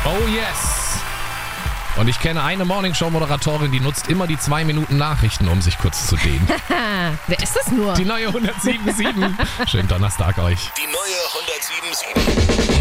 Oh yes. Und ich kenne eine Morningshow-Moderatorin, die nutzt immer die 2 Minuten Nachrichten, um sich kurz zu dehnen. Wer ist das nur? Die neue 107.7. Schönen Donnerstag euch. Die neue 107.7.